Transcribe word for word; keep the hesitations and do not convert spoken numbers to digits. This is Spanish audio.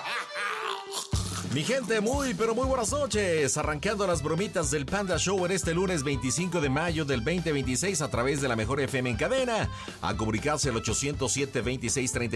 Mi gente, muy pero muy buenas noches. Arrancando las bromitas del Panda Show en este lunes veinticinco de mayo del veinte veintiséis a través de la mejor F M en cadena. A comunicarse al ochocientos siete, veintiséis, treinta